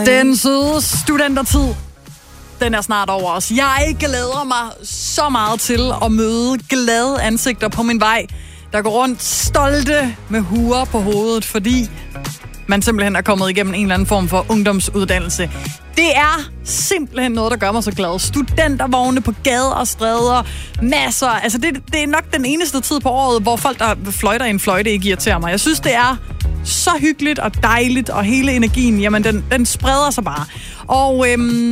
Den søde studentertid, den er snart over os. Jeg glæder mig så meget til at møde glade ansigter på min vej, der går rundt stolte med huer på hovedet, fordi man simpelthen er kommet igennem en eller anden form for ungdomsuddannelse. Det er simpelthen noget, der gør mig så glad. Studentervogne på gader og stræder, masser. Altså, det er nok den eneste tid på året, hvor folk, der fløjter i en fløjte, ikke irriterer mig. Jeg synes, det er så hyggeligt og dejligt, og hele energien, jamen, den spreder sig bare. Og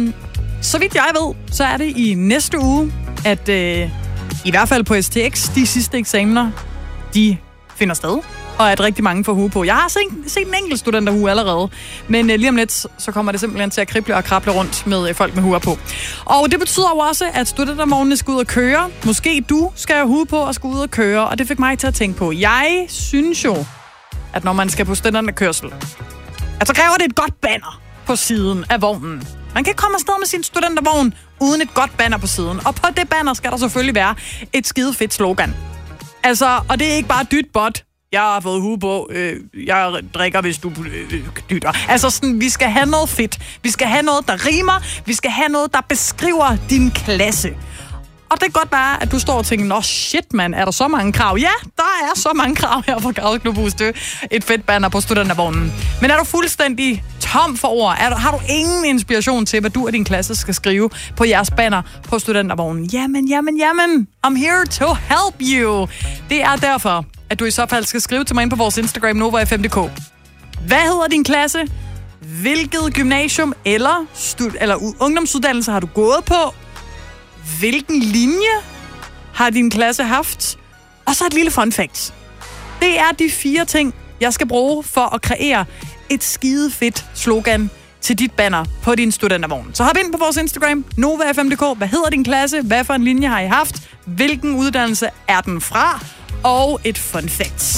så vidt jeg ved, så er det i næste uge, at i hvert fald på STX, de sidste eksamener, de finder sted. Og at rigtig mange får hue på. Jeg har set en enkelt studenterhue allerede, men lige om lidt, så kommer det simpelthen til at krible og krable rundt med folk med huer på. Og det betyder jo også, at studentervognene skal ud og køre. Måske du skal have hue på og skal ud og køre, og det fik mig til at tænke på. Jeg synes jo, at når man skal på studenterkørsel, at så kræver det et godt banner på siden af vognen. Man kan ikke komme afsted med sin studentervogn uden et godt banner på siden. Og på det banner skal der selvfølgelig være et skide fedt slogan. Altså, og det er ikke bare dyt bot. Jeg har fået hue på. Jeg drikker, hvis du dytter. Altså sådan, vi skal have noget fedt. Vi skal have noget, der rimer. Vi skal have noget, der beskriver din klasse. Og det kan godt være, at du står og tænker, nå shit, mand, er der så mange krav? Ja, der er så mange krav her fra Grædeklubhus. Det et fedt banner på studentervognen. Men er du fuldstændig tom for ord? Har du ingen inspiration til, hvad du og din klasse skal skrive på jeres banner på studentervognen? Jamen. I'm here to help you. Det er derfor, at du i så fald skal skrive til mig ind på vores Instagram, NovaFM.dk. Hvad hedder din klasse? Hvilket gymnasium eller ungdomsuddannelse har du gået på? Hvilken linje har din klasse haft? Og så et lille fun fact. Det er de 4 ting, jeg skal bruge for at kreere et skide fedt slogan til dit banner på din studentervogn. Så hop ind på vores Instagram, NovaFM.dk. Hvad hedder din klasse? Hvad for en linje har I haft? Hvilken uddannelse er den fra? Og et fun fact.